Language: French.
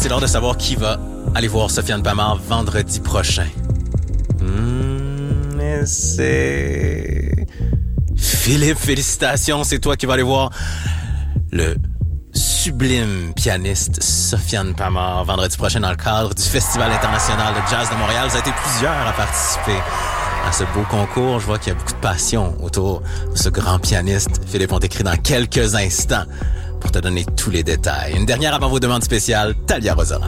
c'est l'heure de savoir qui va aller voir Sofiane Pamart vendredi prochain. Mais c'est... Philippe, félicitations, c'est toi qui vas aller voir le sublime pianiste Sofiane Pamart vendredi prochain dans le cadre du Festival international de jazz de Montréal. Vous avez été plusieurs à participer à ce beau concours. Je vois qu'il y a beaucoup de passion autour de ce grand pianiste. Philippe, on t'écrit dans quelques instants pour te donner tous les détails. Une dernière avant vos demandes spéciales, Talia Rosarin.